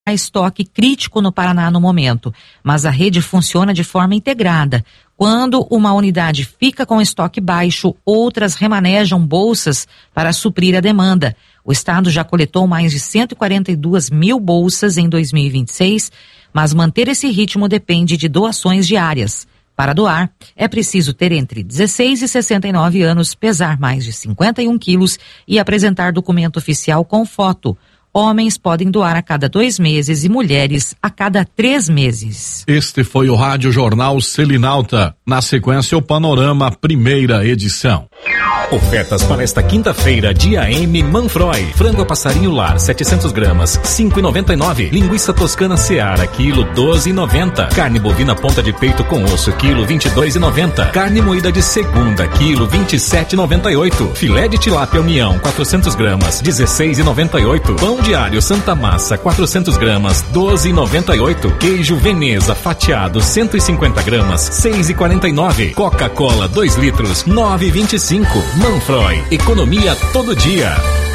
Há estoque crítico no Paraná no momento, mas a rede funciona de forma integrada. Quando uma unidade fica com estoque baixo, outras remanejam bolsas para suprir a demanda. O estado já coletou mais de 142 mil bolsas em 2026, mas manter esse ritmo depende de doações diárias. Para doar, é preciso ter entre 16 e 69 anos, pesar mais de 51 quilos e apresentar documento oficial com foto. Homens podem doar a cada 2 meses e mulheres a cada 3 meses. Este foi o Rádio Jornal Selinalta. Na sequência, o Panorama, primeira edição. Ofertas para esta quinta-feira, dia M Manfroy. Frango a passarinho lar, 700 gramas, 5,99. Linguiça toscana Seara, quilo 12,90. Carne bovina ponta de peito com osso, quilo 22,90. Carne moída de segunda, quilo 27,98. Filé de tilápia União, 400 gramas, 16,98. Pão diário Santa Massa, 400 gramas, 12,98. Queijo Veneza fatiado, 150 gramas, 6,49. Coca-Cola, 2 litros, 9,25. Manfroy, economia todo dia.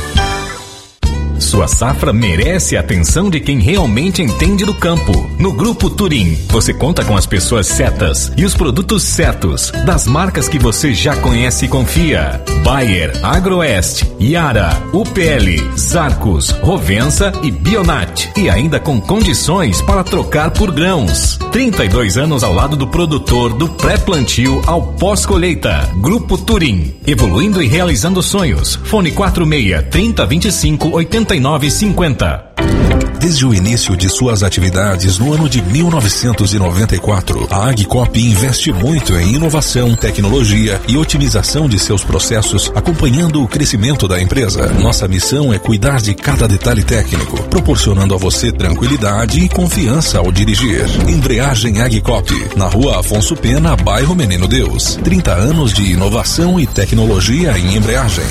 Sua safra merece a atenção de quem realmente entende do campo. No Grupo Turim, você conta com as pessoas certas e os produtos certos, das marcas que você já conhece e confia. Bayer, Agroeste, Yara, UPL, Zarcos, Rovensa e Bionat. E ainda com condições para trocar por grãos. 32 anos ao lado do produtor, do pré-plantio ao pós-colheita. Grupo Turim, evoluindo e realizando sonhos. Fone 46-3025-8950. Desde o início de suas atividades no ano de 1994, a Agcop investe muito em inovação, tecnologia e otimização de seus processos, acompanhando o crescimento da empresa. Nossa missão é cuidar de cada detalhe técnico, proporcionando a você tranquilidade e confiança ao dirigir. Embreagem Agcop, na Rua Afonso Pena, bairro Menino Deus. 30 anos de inovação e tecnologia em embreagem.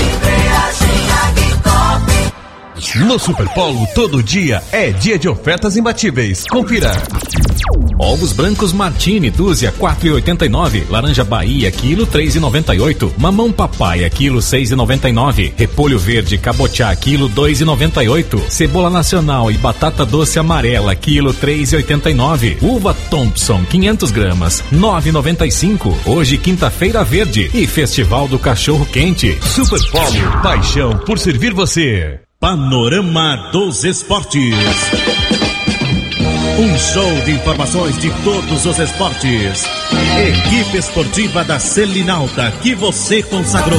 No Superpolo, todo dia é dia de ofertas imbatíveis. Confira. Ovos brancos Martini, dúzia, 4,89. Laranja Bahia, quilo, 3,98. Mamão papaya, quilo, 6,99. Repolho verde cabotiá, quilo, 2,98. Cebola nacional e batata doce amarela, quilo, 3,89. Uva Thompson, 500 gramas, 9,95. Hoje, quinta-feira verde e Festival do Cachorro Quente. Superpolo, paixão por servir você. Panorama dos Esportes. Um show de informações de todos os esportes. Equipe esportiva da Selinalta que você consagrou.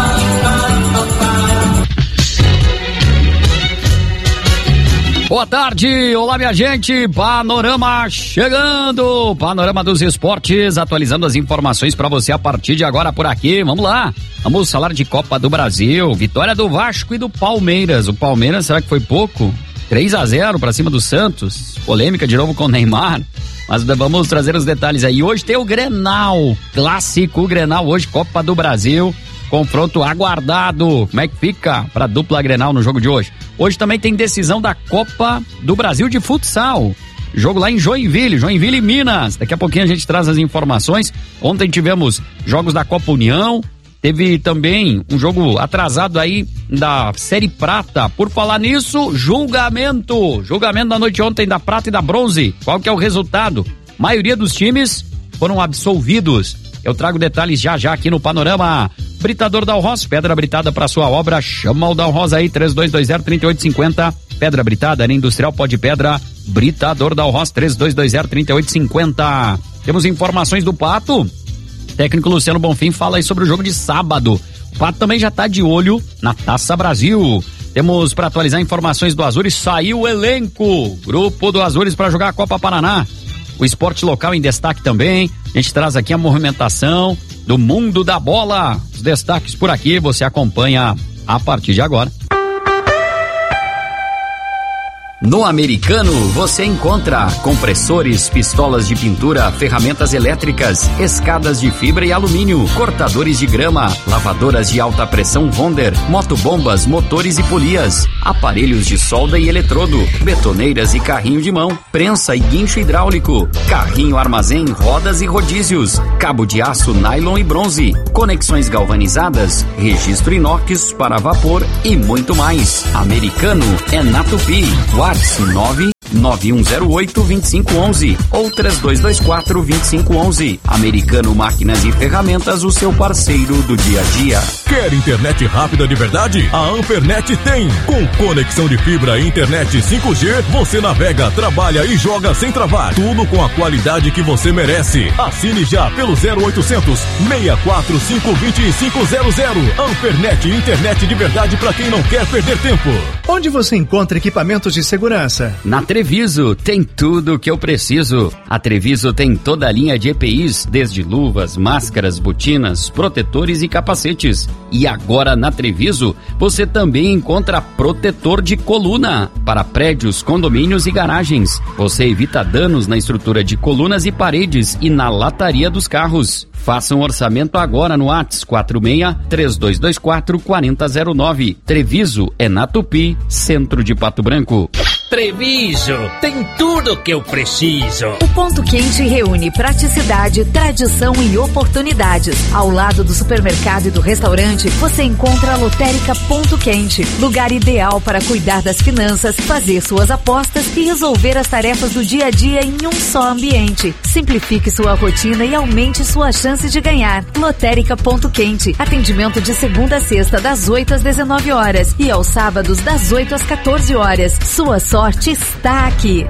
Boa tarde, olá minha gente, Panorama chegando, Panorama dos Esportes, atualizando as informações para você a partir de agora por aqui, vamos lá, vamos falar de Copa do Brasil, vitória do Vasco e do Palmeiras, o Palmeiras será que foi pouco? 3-0 para cima do Santos, polêmica de novo com o Neymar, mas vamos trazer os detalhes aí, hoje tem o Grenal, clássico Grenal hoje, Copa do Brasil, confronto aguardado, como é que fica para a dupla Grenal no jogo de hoje? Hoje também tem decisão da Copa do Brasil de futsal. Jogo lá em Joinville e Minas. Daqui a pouquinho a gente traz as informações. Ontem tivemos jogos da Copa União. Teve também um jogo atrasado aí da Série Prata. Por falar nisso, julgamento. Julgamento da noite ontem da Prata e da Bronze. Qual que é o resultado? A maioria dos times foram absolvidos. Eu trago detalhes já aqui no Panorama. Britador Dalhoz, pedra britada para sua obra, chama o Dalhoz aí, 3220-3850, pedra britada, área industrial, pó de pedra, Britador Dalhoz, 3220-3850. Temos informações do Pato, técnico Luciano Bonfim fala aí sobre o jogo de sábado, o Pato também já tá de olho na Taça Brasil. Temos para atualizar informações do Azures, saiu o elenco, grupo do Azures para jogar a Copa Paraná. O esporte local em destaque também, a gente traz aqui a movimentação do mundo da bola, os destaques por aqui, você acompanha a partir de agora. No Americano você encontra compressores, pistolas de pintura, ferramentas elétricas, escadas de fibra e alumínio, cortadores de grama, lavadoras de alta pressão Wonder, motobombas, motores e polias, aparelhos de solda e eletrodo, betoneiras e carrinho de mão, prensa e guincho hidráulico, carrinho armazém, rodas e rodízios, cabo de aço, nylon e bronze, conexões galvanizadas, registro inox para vapor e muito mais. Americano é na Tupi. WhatsApp 9108-2511 ou 3224-2511. Americano Máquinas e Ferramentas, o seu parceiro do dia a dia. Quer internet rápida de verdade? A Ampernet tem. Com conexão de fibra e internet 5G, você navega, trabalha e joga sem travar. Tudo com a qualidade que você merece. Assine já pelo 0800 645 2500. Ampernet, internet de verdade para quem não quer perder tempo. Onde você encontra equipamentos de segurança? Na Treviso tem tudo o que eu preciso. A Treviso tem toda a linha de EPIs, desde luvas, máscaras, botinas, protetores e capacetes. E agora na Treviso você também encontra protetor de coluna para prédios, condomínios e garagens. Você evita danos na estrutura de colunas e paredes e na lataria dos carros. Faça um orçamento agora no WhatsApp 46-3224-4009. Treviso é na Tupi, centro de Pato Branco. Treviso tem tudo que eu preciso. O Ponto Quente reúne praticidade, tradição e oportunidades. Ao lado do supermercado e do restaurante, você encontra a Lotérica Ponto Quente, lugar ideal para cuidar das finanças, fazer suas apostas e resolver as tarefas do dia a dia em um só ambiente. Simplifique sua rotina e aumente sua chance de ganhar. Lotérica Ponto Quente, atendimento de segunda a sexta das 8 às 19 horas e aos sábados das 8 às 14 horas. Sua sorte está aqui.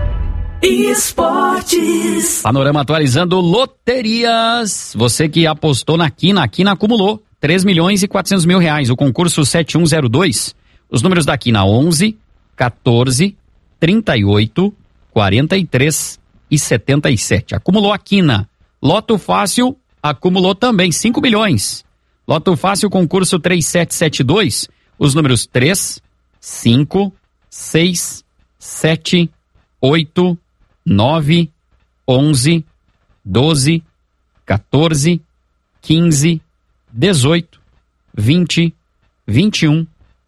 Esportes. Panorama atualizando loterias. Você que apostou na Quina, a Quina acumulou 3.400.000 reais. O concurso 7102. Os números da Quina 11, 14, 38, 43 e 77. Acumulou a Quina. Loto Fácil acumulou também 5 milhões. Loto Fácil, concurso 3772. Os números 3, 5, 6, 7, 8, 9, 11, 12, 14, 15, 18, 20, 21,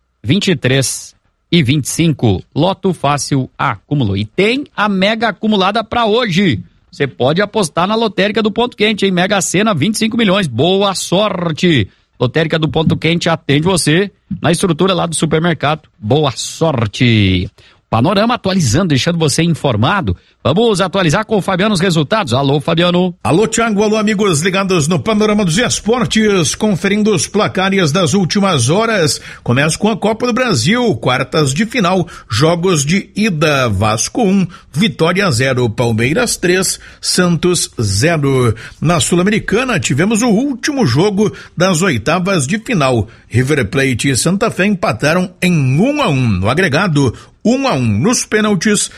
23 e 25. Loto Fácil acumulou. E tem a mega acumulada para hoje. Você pode apostar na lotérica do Ponto Quente, hein? Mega Sena, 25 milhões. Boa sorte! Lotérica do Ponto Quente atende você na estrutura lá do supermercado. Boa sorte! Panorama atualizando, deixando você informado. Vamos atualizar com o Fabiano os resultados. Alô, Fabiano. Alô, Thiago. Alô, amigos ligados no Panorama dos Esportes, conferindo os placares das últimas horas. Começa com a Copa do Brasil, quartas de final, jogos de ida. Vasco 1, Vitória 0, Palmeiras 3, Santos 0. Na Sul-Americana, tivemos o último jogo das oitavas de final. River Plate e Santa Fé empataram em 1-1 no agregado. 1-1 nos pênaltis,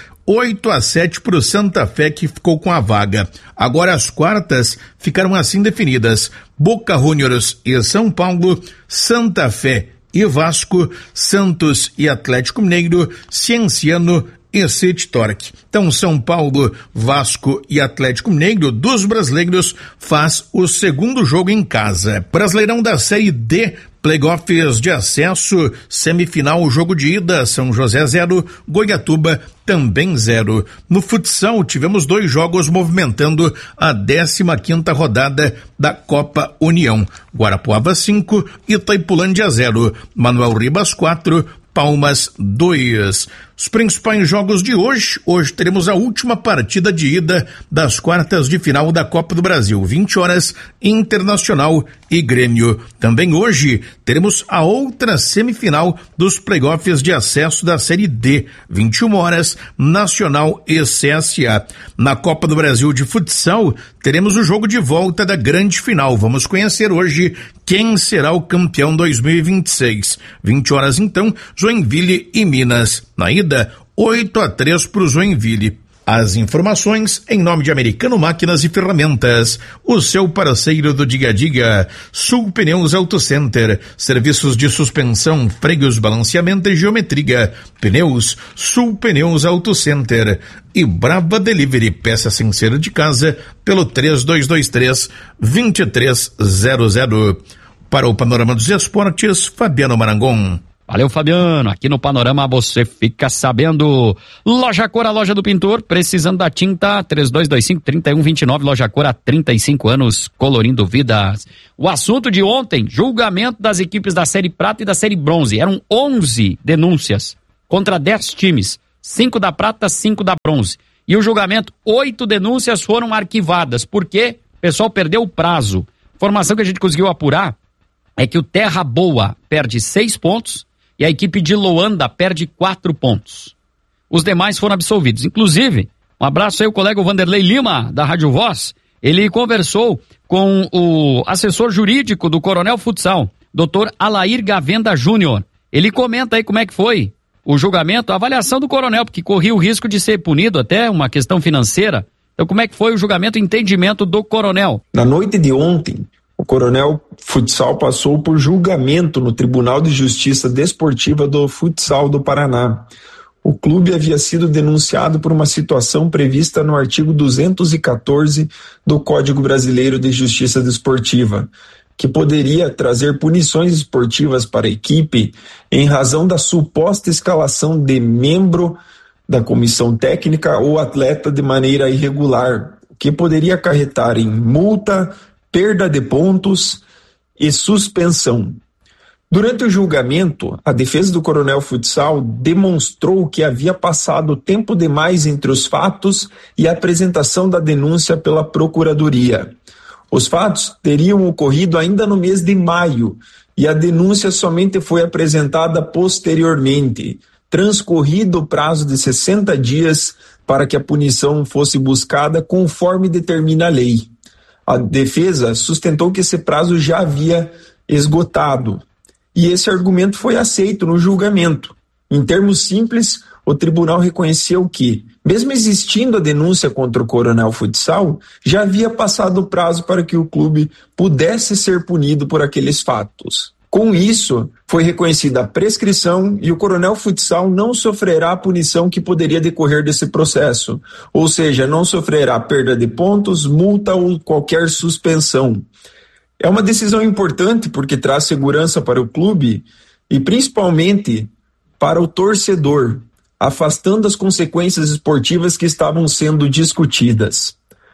8-7 para o Santa Fé, que ficou com a vaga. Agora as quartas ficaram assim definidas: Boca Juniors e São Paulo, Santa Fé e Vasco, Santos e Atlético Mineiro, Cienciano e City Torque. Então São Paulo, Vasco e Atlético Mineiro dos brasileiros faz o segundo jogo em casa. Brasileirão da Série D, playoffs de acesso, semifinal, jogo de ida, São José 0, Goiatuba também 0. No futsal tivemos 2 jogos movimentando a 15ª rodada da Copa União. Guarapuava 5, Itaipulândia 0, Manuel Ribas 4, Palmas 2. Os principais jogos de hoje. Hoje teremos a última partida de ida das quartas de final da Copa do Brasil. 20 horas, Internacional e Grêmio. Também hoje teremos a outra semifinal dos playoffs de acesso da Série D. 21 horas, Nacional e CSA. Na Copa do Brasil de futsal, teremos o jogo de volta da grande final. Vamos conhecer hoje quem será o campeão 2026. 20 horas então, Joinville e Minas. Na ida, 8-3 para o Joinville. As informações em nome de Americano Máquinas e Ferramentas, o seu parceiro do dia a dia. Sul Pneus Auto Center, serviços de suspensão, freios, balanceamento e geometria. Pneus, Sul Pneus Auto Center. E Brava Delivery, peça sem ser de casa, pelo 3223-2300. Para o Panorama dos Esportes, Fabiano Marangon. Valeu, Fabiano. Aqui no Panorama você fica sabendo. Loja Cor, a loja do pintor, precisando da tinta, 3225-3129, Loja Cor há 35 anos, colorindo vidas. O assunto de ontem, julgamento das equipes da Série Prata e da Série Bronze. Eram 11 denúncias contra 10 times. 5 da prata, 5 da bronze. E o julgamento, 8 denúncias foram arquivadas. Por quê? O pessoal perdeu o prazo. Informação que a gente conseguiu apurar é que o Terra Boa perde 6 pontos e a equipe de Loanda perde 4 pontos. Os demais foram absolvidos. Inclusive, um abraço aí ao colega Vanderlei Lima, da Rádio Voz. Ele conversou com o assessor jurídico do Coronel Futsal, Dr. Alair Gavenda Júnior. Ele comenta aí como é que foi o julgamento, a avaliação do Coronel, porque corria o risco de ser punido, até uma questão financeira. Então, como é que foi o julgamento e entendimento do Coronel? Na noite de ontem, o Coronel Futsal passou por julgamento no Tribunal de Justiça Desportiva do Futsal do Paraná. O clube havia sido denunciado por uma situação prevista no artigo 214 do Código Brasileiro de Justiça Desportiva, que poderia trazer punições esportivas para a equipe em razão da suposta escalação de membro da comissão técnica ou atleta de maneira irregular, que poderia acarretar em multa, perda de pontos e suspensão. Durante o julgamento, a defesa do Coronel Futsal demonstrou que havia passado tempo demais entre os fatos e a apresentação da denúncia pela Procuradoria. Os fatos teriam ocorrido ainda no mês de maio e a denúncia somente foi apresentada posteriormente, transcorrido o prazo de 60 dias para que a punição fosse buscada conforme determina a lei. A defesa sustentou que esse prazo já havia esgotado. E esse argumento foi aceito no julgamento. Em termos simples, o tribunal reconheceu que, mesmo existindo a denúncia contra o Coronel Futsal, já havia passado o prazo para que o clube pudesse ser punido por aqueles fatos. Com isso, foi reconhecida a prescrição e o Coronel Futsal não sofrerá a punição que poderia decorrer desse processo, ou seja, não sofrerá perda de pontos, multa ou qualquer suspensão. É uma decisão importante porque traz segurança para o clube e principalmente para o torcedor, afastando as consequências esportivas que estavam sendo discutidas.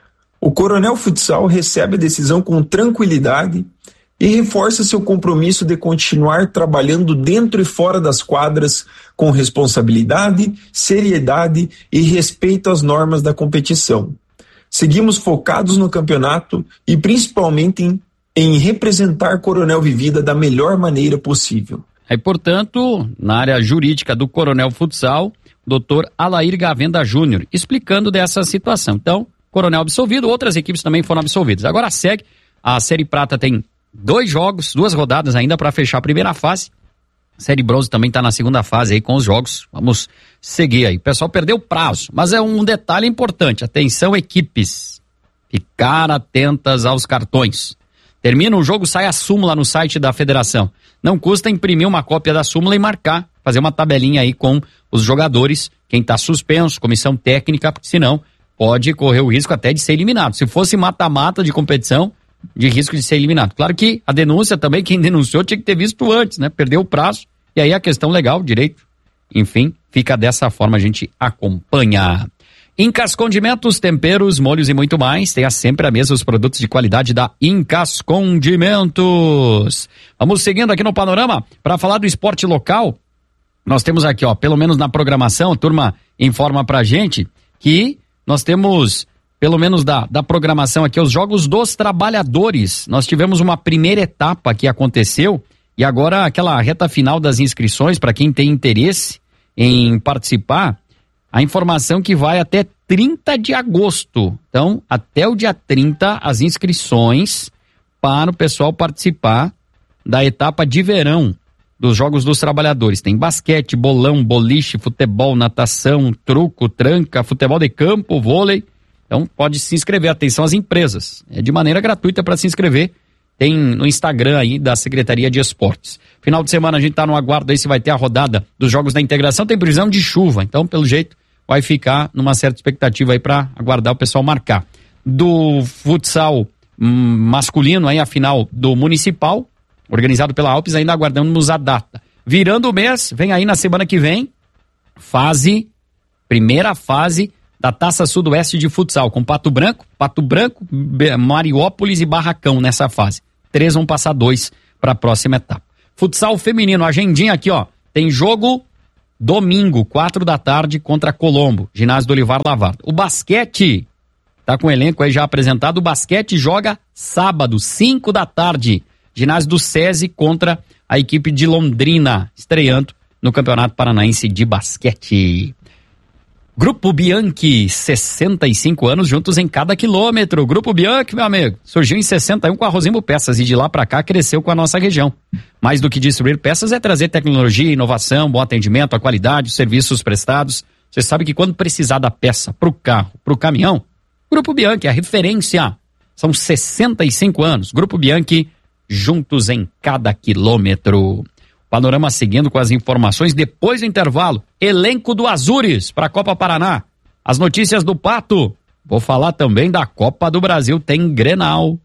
O Coronel Futsal recebe a decisão com tranquilidade e reforça seu compromisso de continuar trabalhando dentro e fora das quadras com responsabilidade, seriedade e respeito às normas da competição. Seguimos focados no campeonato e principalmente em representar Coronel Vivida da melhor maneira possível. Aí, portanto, na área jurídica do Coronel Futsal, Dr. Alair Gavenda Júnior, explicando dessa situação. Então, Coronel absolvido, outras equipes também foram absolvidas. Agora segue, a Série Prata tem 2 jogos, 2 rodadas ainda para fechar a primeira fase. A Série Bronze também está na segunda fase aí com os jogos. Vamos seguir aí. O pessoal perdeu o prazo, mas é um detalhe importante. Atenção, equipes. Ficar atentas aos cartões. Termina o jogo, sai a súmula no site da federação. Não custa imprimir uma cópia da súmula e marcar, fazer uma tabelinha aí com os jogadores, quem está suspenso, comissão técnica, porque senão pode correr o risco até de ser eliminado. Se fosse mata-mata de competição, de risco de ser eliminado. Claro que a denúncia também, quem denunciou tinha que ter visto antes, né? Perdeu o prazo, e aí a questão legal, direito, enfim, fica dessa forma, a gente acompanha. Incas Condimentos, temperos, molhos e muito mais. Tenha sempre à mesa os produtos de qualidade da Incas Condimentos. Vamos seguindo aqui no panorama para falar do esporte local. Nós temos aqui, ó, pelo menos na programação, a turma informa pra gente que nós temos, pelo menos da programação aqui, os Jogos dos Trabalhadores. Nós tivemos uma primeira etapa que aconteceu e agora aquela reta final das inscrições para quem tem interesse em participar. A informação que vai até 30 de agosto. Então, até o dia 30, as inscrições para o pessoal participar da etapa de verão dos Jogos dos Trabalhadores. Tem basquete, bolão, boliche, futebol, natação, truco, tranca, futebol de campo, vôlei. Então, pode se inscrever. Atenção às empresas. É de maneira gratuita para se inscrever. Tem no Instagram aí da Secretaria de Esportes. Final de semana a gente está no aguardo aí se vai ter a rodada dos Jogos da Integração. Tem previsão de chuva. Então, pelo jeito, vai ficar numa certa expectativa aí para aguardar o pessoal marcar. Do futsal masculino aí, a final do Municipal, organizado pela Alpes, ainda aguardamos a data. Virando o mês, vem aí na semana que vem, primeira fase da Taça Sudoeste de Futsal, com Pato Branco, Mariópolis e Barracão nessa fase. 3 vão passar 2 para a próxima etapa. Futsal feminino, agendinha aqui, ó, tem jogo domingo, 4h contra Colombo, ginásio do Olivar Lavardo. O basquete, tá com o elenco aí já apresentado, o basquete joga sábado, 5h, ginásio do SESI contra a equipe de Londrina, estreando no Campeonato Paranaense de Basquete. Grupo Bianchi, 65 anos juntos em cada quilômetro. Grupo Bianchi, meu amigo, surgiu em 61 com a Rosimbo Peças e de lá pra cá cresceu com a nossa região. Mais do que distribuir peças é trazer tecnologia, inovação, bom atendimento, a qualidade, os serviços prestados. Você sabe que quando precisar da peça pro carro, pro caminhão, Grupo Bianchi é a referência. São 65 anos. Grupo Bianchi, juntos em cada quilômetro. Panorama seguindo com as informações depois do intervalo. Elenco do Azures para a Copa Paraná. As notícias do Pato. Vou falar também da Copa do Brasil. Tem Grenal.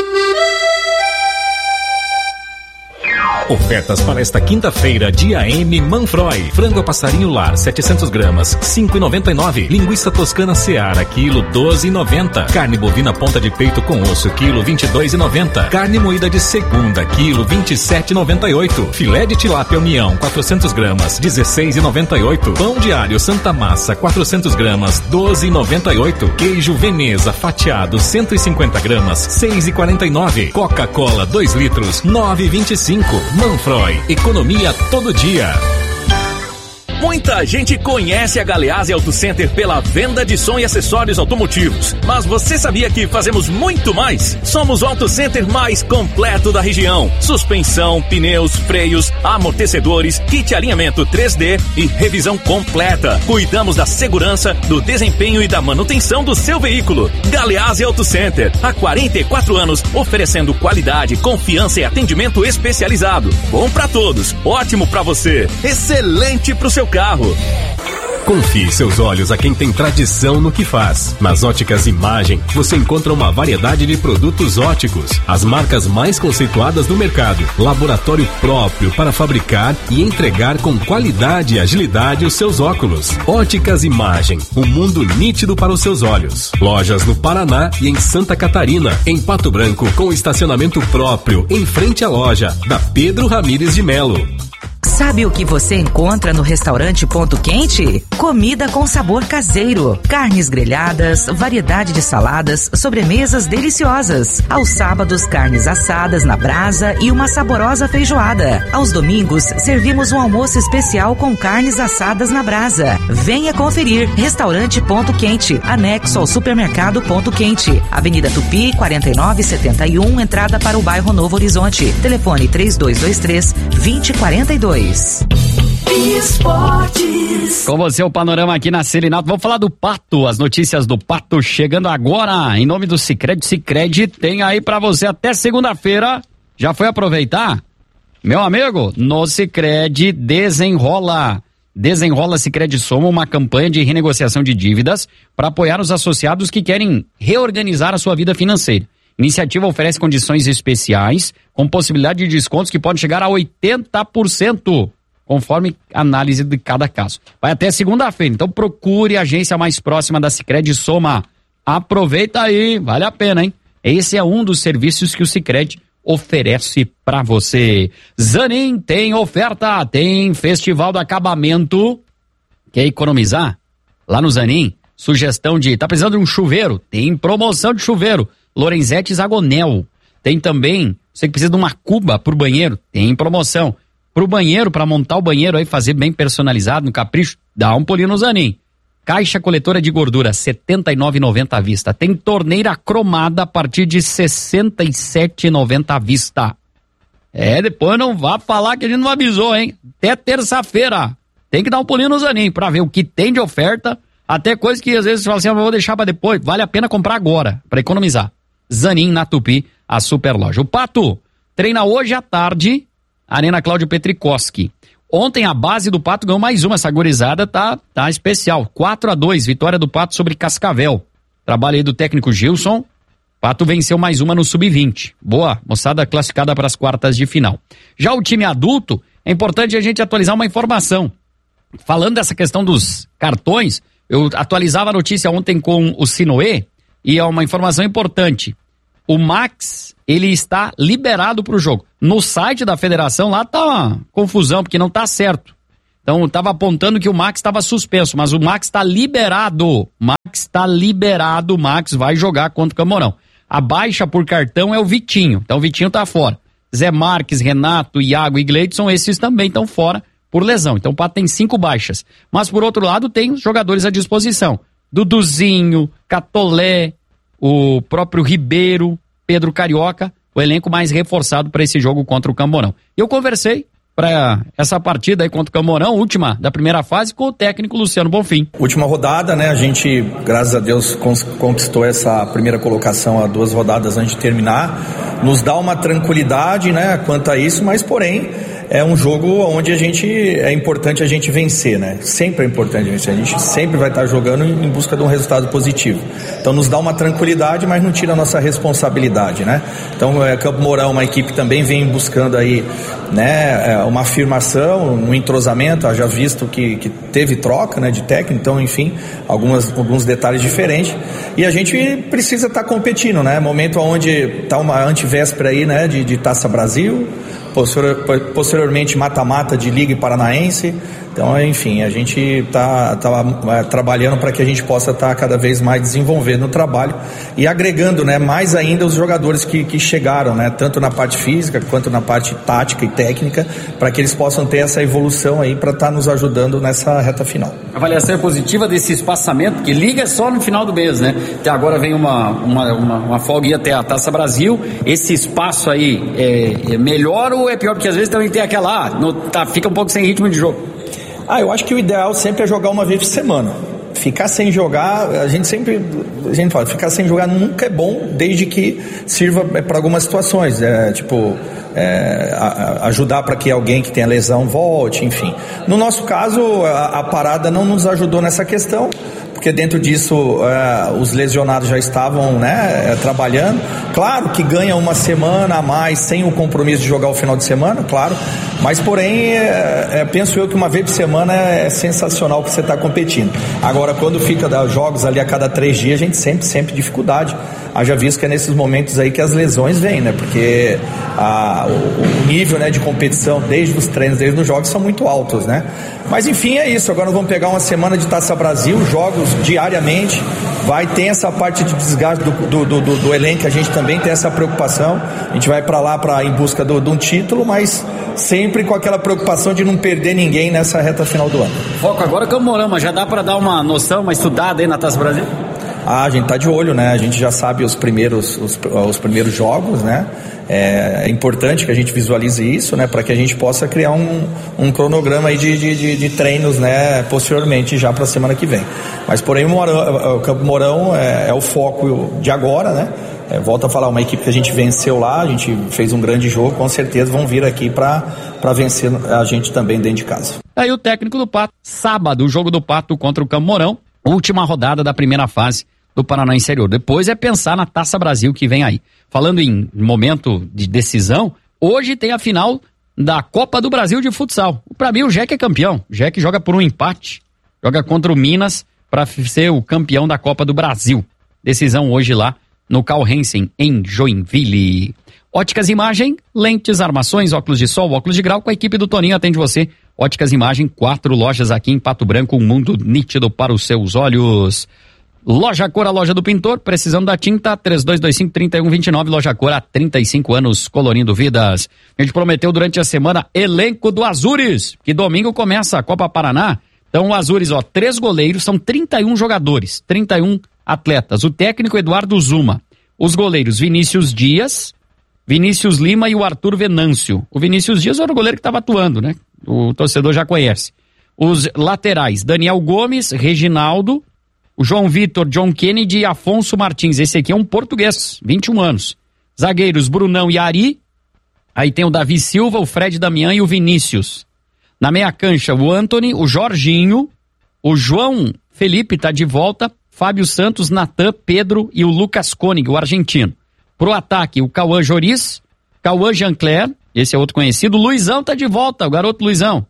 Ofertas para esta quinta-feira, dia M Manfroy. Frango a passarinho lar, 700 gramas, 5,99. Linguiça toscana Seara, quilo 12,90. Carne bovina ponta de peito com osso, quilo 22,90. Carne moída de segunda, quilo 27,98. Filé de tilápia União, 400 gramas, 16,98. Pão de alho Santa Massa, 400 gramas, 12,98. Queijo Veneza fatiado, 150 gramas, 6,49. Coca-Cola, 2 litros, 9,25. Manfroy, economia todo dia. Muita gente conhece a Galeazzi Auto Center pela venda de som e acessórios automotivos. Mas você sabia que fazemos muito mais? Somos o Auto Center mais completo da região. Suspensão, pneus, freios, amortecedores, kit alinhamento 3D e revisão completa. Cuidamos da segurança, do desempenho e da manutenção do seu veículo. Galeazzi Auto Center, há 44 anos, oferecendo qualidade, confiança e atendimento especializado. Bom pra todos, ótimo pra você, excelente pro seu carro. Confie seus olhos a quem tem tradição no que faz. Nas Óticas Imagem, você encontra uma variedade de produtos óticos, as marcas mais conceituadas do mercado, laboratório próprio para fabricar e entregar com qualidade e agilidade os seus óculos. Óticas Imagem, um mundo nítido para os seus olhos. Lojas no Paraná e em Santa Catarina, em Pato Branco, com estacionamento próprio, em frente à loja, da Pedro Ramires de Melo. Sabe o que você encontra no restaurante Ponto Quente? Comida com sabor caseiro, carnes grelhadas, variedade de saladas, sobremesas deliciosas. Aos sábados, carnes assadas na brasa e uma saborosa feijoada. Aos domingos, servimos um almoço especial com carnes assadas na brasa. Venha conferir. Restaurante Ponto Quente, anexo ao supermercado Ponto Quente. Avenida Tupi, 4971, entrada para o bairro Novo Horizonte. Telefone 3223-2042. Esportes. Com você o panorama aqui na Selinalto. Vamos falar do Pato, as notícias do Pato chegando agora em nome do Sicredi. Sicredi tem aí pra você até segunda-feira. Já foi aproveitar? Meu amigo, no Sicredi desenrola Sicredi Soma, uma campanha de renegociação de dívidas para apoiar os associados que querem reorganizar a sua vida financeira. A iniciativa oferece condições especiais, com possibilidade de descontos que podem chegar a 80%, conforme análise de cada caso. Vai até segunda-feira, então procure a agência mais próxima da Sicredi Soma. Aproveita aí, vale a pena, hein? Esse é um dos serviços que o Sicredi oferece para você. Zanin tem oferta, tem Festival do Acabamento. Quer economizar? Lá no Zanin, sugestão de, tá precisando de um chuveiro? Tem promoção de chuveiro. Lorenzetti Zagonel. Tem também, você que precisa de uma cuba pro banheiro, tem promoção. Pro banheiro, para montar o banheiro aí, fazer bem personalizado, no capricho, dá um pulinho no Zanin. Caixa coletora de gordura, R$ 79,90 à vista. Tem torneira cromada a partir de R$ 67,90 à vista. Depois não vá falar que a gente não avisou, hein? Até terça-feira. Tem que dar um pulinho no Zanin para ver o que tem de oferta, até coisa que às vezes você fala assim, eu vou deixar para depois. Vale a pena comprar agora, para economizar. Zanin na Tupi, a super loja. O Pato treina hoje à tarde, Arena Cláudio Petrikoski. Ontem a base do Pato ganhou mais uma, essa gurizada tá especial. 4-2, vitória do Pato sobre Cascavel. Trabalho aí do técnico Gilson. Pato venceu mais uma no Sub-20. Boa, moçada classificada para as quartas de final. Já o time adulto, é importante a gente atualizar uma informação. Falando dessa questão dos cartões, eu atualizava a notícia ontem com o Sinoê, e é uma informação importante. O Max, ele está liberado para o jogo. No site da federação lá tá uma confusão, porque não tá certo. Então estava apontando que o Max estava suspenso, mas o Max está liberado. O Max vai jogar contra o Camorão. A baixa por cartão é o Vitinho, então o Vitinho tá fora. Zé Marques, Renato, Iago e Gleidson, esses também estão fora por lesão. Então o Pato tem 5 baixas. Mas por outro lado tem os jogadores à disposição. Duduzinho, Catolé, o próprio Ribeiro, Pedro Carioca, o elenco mais reforçado para esse jogo contra o Camorão. Eu conversei para essa partida aí contra o Camorão, última da primeira fase, com o técnico Luciano Bonfim. Última rodada, né? A gente, graças a Deus, conquistou essa primeira colocação há 2 rodadas antes de terminar. Nos dá uma tranquilidade, né, quanto a isso, mas porém é um jogo onde é importante a gente vencer, né? Sempre é importante vencer. A gente sempre vai estar jogando em busca de um resultado positivo. Então nos dá uma tranquilidade, mas não tira a nossa responsabilidade, né? Então Campo Mourão, uma equipe que também vem buscando aí, né, uma afirmação, um entrosamento, já visto que teve troca, né, de técnico, então enfim, alguns detalhes diferentes. E a gente precisa estar competindo, né? Momento onde está uma antivéspera aí, né, de Taça Brasil, posteriormente mata-mata de Liga Paranaense. Então, enfim, a gente está trabalhando para que a gente possa estar cada vez mais desenvolvendo o trabalho e agregando, né, mais ainda os jogadores que chegaram, né, tanto na parte física quanto na parte tática e técnica, para que eles possam ter essa evolução aí para estar nos ajudando nessa reta final. A avaliação é positiva desse espaçamento, que Liga é só no final do mês, né? Até agora vem uma folga até a Taça Brasil. Esse espaço aí é melhor ou é pior? Porque às vezes também tem aquela, fica um pouco sem ritmo de jogo. Eu acho que o ideal sempre é jogar uma vez por semana. Ficar sem jogar, a gente fala, ficar sem jogar nunca é bom, desde que sirva para algumas situações, ajudar para que alguém que tenha lesão volte, enfim. No nosso caso, a parada não nos ajudou nessa questão, porque dentro disso os lesionados já estavam, né, trabalhando. Claro que ganha uma semana a mais sem o compromisso de jogar o final de semana, claro, mas porém penso eu que uma vez por semana é sensacional que você está competindo. Agora, quando fica jogos ali a cada 3 dias, a gente sempre dificuldade. Haja visto que é nesses momentos aí que as lesões vêm, né? Porque o nível, né, de competição, desde os treinos, desde os jogos, são muito altos, né? Mas enfim, é isso. Agora vamos pegar uma semana de Taça Brasil, jogos diariamente. Vai ter essa parte de desgaste do elenco, a gente também tem essa preocupação. A gente vai para lá em busca de um título, mas sempre com aquela preocupação de não perder ninguém nessa reta final do ano. Foco agora com o Camorama, já dá para dar uma noção, uma estudada aí na Taça Brasil? A gente tá de olho, né? A gente já sabe os primeiros jogos, né? É importante que a gente visualize isso, né? Para que a gente possa criar um cronograma aí de treinos, né? Posteriormente, já para a semana que vem. Mas porém o Campo Mourão é o foco de agora, né? Volto a falar, uma equipe que a gente venceu lá, a gente fez um grande jogo, com certeza vão vir aqui para vencer a gente também dentro de casa. Aí o técnico do Pato, sábado, o jogo do Pato contra o Campo Mourão, última rodada da primeira fase do Paraná Interior. Depois é pensar na Taça Brasil que vem aí. Falando em momento de decisão, hoje tem a final da Copa do Brasil de futsal. Para mim o Jack é campeão. O Jack joga por um empate, joga contra o Minas para ser o campeão da Copa do Brasil. Decisão hoje lá no Carl Hansen, em Joinville. Óticas Imagem, lentes, armações, óculos de sol, óculos de grau, com a equipe do Toninho atende você. Óticas Imagem, 4 lojas aqui em Pato Branco, um mundo nítido para os seus olhos. Loja Cor, a loja do pintor, precisando da tinta, 3225-3129, Loja Cor, há 35 anos, colorindo vidas. A gente prometeu durante a semana, elenco do Azures, que domingo começa a Copa Paraná. Então o Azures, 3 goleiros, são 31 jogadores, 31 atletas. O técnico Eduardo Zuma. Os goleiros Vinícius Dias, Vinícius Lima e o Arthur Venâncio. O Vinícius Dias era o goleiro que estava atuando, né? O torcedor já conhece. Os laterais, Daniel Gomes, Reginaldo, o João Vitor, John Kennedy e Afonso Martins. Esse aqui é um português, 21 anos. Zagueiros, Brunão e Ari. Aí tem o Davi Silva, o Fred Damião e o Vinícius. Na meia cancha, o Anthony, o Jorginho, o João Felipe tá de volta, Fábio Santos, Natan, Pedro e o Lucas Koenig, o argentino. Pro ataque, o Cauã Joris, Cauã Jean-Claire, esse é outro conhecido. O Luizão tá de volta, o garoto Luizão.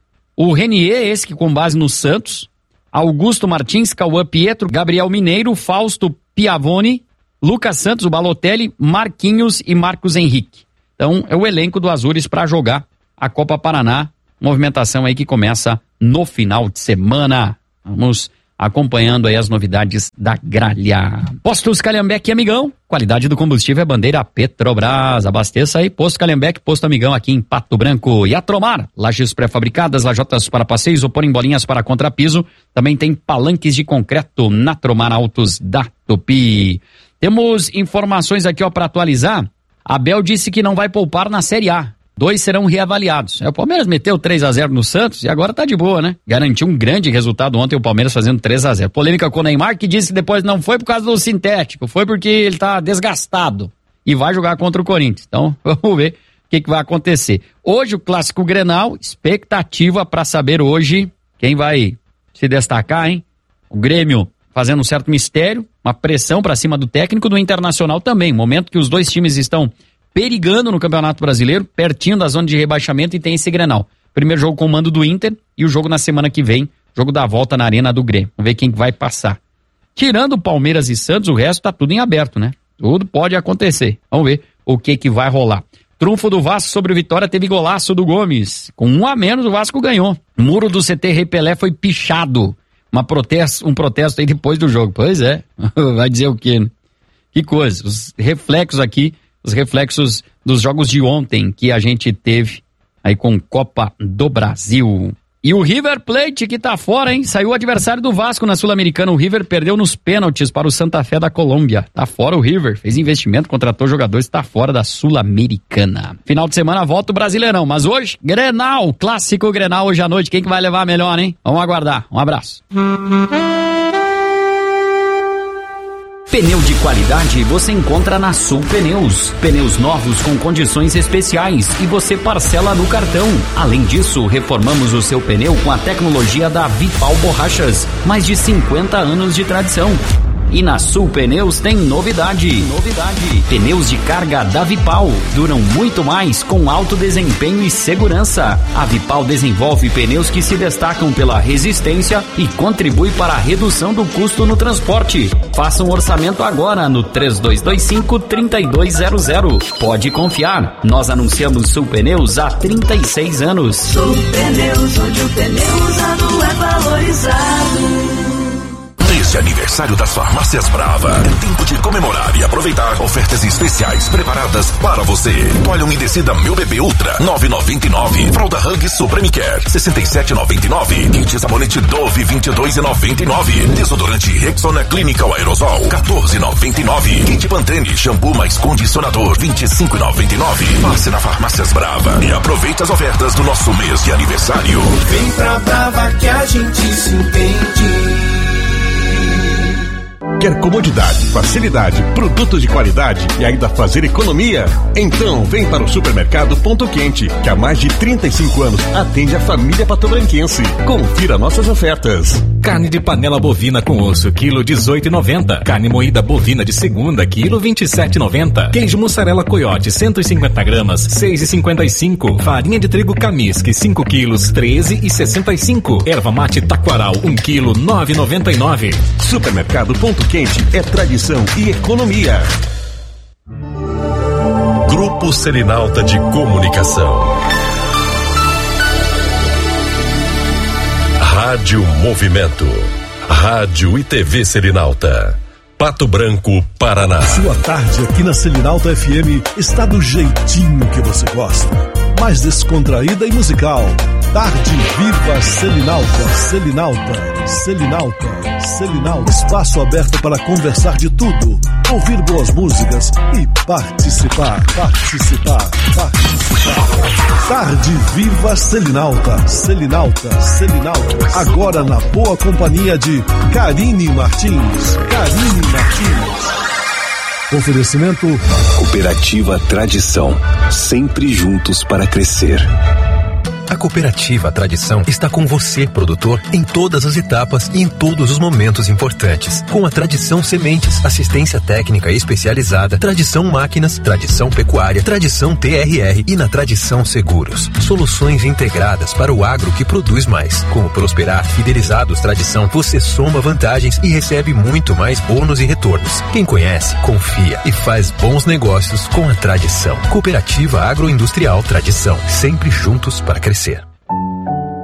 O Renier, esse que com base no Santos. Augusto Martins, Cauã Pietro, Gabriel Mineiro, Fausto Piavoni, Lucas Santos, o Balotelli, Marquinhos e Marcos Henrique. Então é o elenco do Azures para jogar a Copa Paraná movimentação aí que começa no final de semana. Vamos acompanhando aí as novidades da gralha. Postos Calhambeque, amigão. Qualidade do combustível é bandeira Petrobras. Abasteça aí, Posto Calhambeque, Posto Amigão aqui em Pato Branco. E a Tromar, lajes pré-fabricadas, lajotas para passeio, isopor em bolinhas para contrapiso. Também tem palanques de concreto na Tromar Autos da Tupi. Temos informações aqui, ó, para atualizar. Abel disse que não vai poupar na Série A. 2 serão reavaliados. O Palmeiras meteu 3-0 no Santos e agora tá de boa, né? Garantiu um grande resultado ontem o Palmeiras fazendo 3-0. Polêmica com o Neymar, que disse que depois não foi por causa do sintético, foi porque ele tá desgastado e vai jogar contra o Corinthians. Então, vamos ver o que vai acontecer. Hoje o Clássico Grenal, expectativa para saber hoje quem vai se destacar, hein? O Grêmio fazendo um certo mistério, uma pressão para cima do técnico, do Internacional também. Momento que os dois times estão perigando no Campeonato Brasileiro, pertinho da zona de rebaixamento, e tem esse Grenal. Primeiro jogo com o mando do Inter e o jogo na semana que vem, jogo da volta na Arena do Grêmio. Vamos ver quem vai passar. Tirando Palmeiras e Santos, o resto tá tudo em aberto, né? Tudo pode acontecer. Vamos ver o que vai rolar. Trunfo do Vasco sobre o Vitória, teve golaço do Gomes. Com 1 a menos, o Vasco ganhou. O muro do CT Rei Pelé foi pichado. Um protesto aí depois do jogo. Pois é, vai dizer o quê, né? Que coisa. Os reflexos dos jogos de ontem que a gente teve aí com Copa do Brasil. E o River Plate que tá fora, hein? Saiu o adversário do Vasco na Sul-Americana. O River perdeu nos pênaltis para o Santa Fé da Colômbia. Tá fora o River. Fez investimento, contratou jogadores, tá fora da Sul-Americana. Final de semana volta o Brasileirão. Mas hoje, Grenal, clássico Grenal hoje à noite. Quem que vai levar a melhor, hein? Vamos aguardar. Um abraço. Pneu de qualidade você encontra na Sul Pneus. Pneus novos com condições especiais e você parcela no cartão. Além disso, reformamos o seu pneu com a tecnologia da Vipal Borrachas. Mais de 50 anos de tradição. E na Sul Pneus tem novidade. Pneus de carga da Vipal duram muito mais com alto desempenho e segurança. A Vipal desenvolve pneus que se destacam pela resistência e contribui para a redução do custo no transporte. Faça um orçamento agora no 3225-3200. Pode confiar, nós anunciamos Sul Pneus há 36 anos. Sul Pneus, onde o pneu usado é valorizado. Neste aniversário das Farmácias Brava, é tempo de comemorar e aproveitar ofertas especiais preparadas para você. Toalha umedecida Meu Bebê Ultra, 9,99. Fralda Hug Supreme Care, 67,99. Kit sabonete Dove, 22,99. Desodorante Rexona Clinical Aerosol, 14,99. Kit Pantene shampoo mais condicionador, 25,99. Passe na Farmácias Brava e aproveite as ofertas do nosso mês de aniversário. Vem pra Brava que a gente se entende. Quer comodidade, facilidade, produtos de qualidade e ainda fazer economia? Então vem para o Supermercado Ponto Quente, que há mais de 35 anos atende a família patobranquense. Confira nossas ofertas. Carne de panela bovina com osso, quilo 18,90. Carne moída bovina de segunda, quilo 27,90. Queijo mussarela coiote, 150 gramas, 6,55. Farinha de trigo Camisque, 5 quilos, 13,65. Erva mate taquaral, 1 quilo, 9,99. Supermercado Ponto Quente é tradição e economia. Grupo Selinalta de Comunicação. Rádio Movimento. Rádio e TV Selinalta. Pato Branco, Paraná. Sua tarde aqui na Selinalta FM está do jeitinho que você gosta. Mais descontraída e musical. Tarde Viva Selinalta. Selinalta. Espaço aberto para conversar de tudo, ouvir boas músicas e participar. Tarde Viva Selinalta. Agora na boa companhia de Karine Martins. Oferecimento Cooperativa Tradição, sempre juntos para crescer. A Cooperativa Tradição está com você, produtor, em todas as etapas e em todos os momentos importantes. Com a Tradição Sementes, assistência técnica especializada, Tradição Máquinas, Tradição Pecuária, Tradição TRR e na Tradição Seguros. Soluções integradas para o agro que produz mais. Com o Prosperar Fidelizados Tradição, você soma vantagens e recebe muito mais bônus e retornos. Quem conhece, confia e faz bons negócios com a Tradição. Cooperativa Agroindustrial Tradição, sempre juntos para crescer.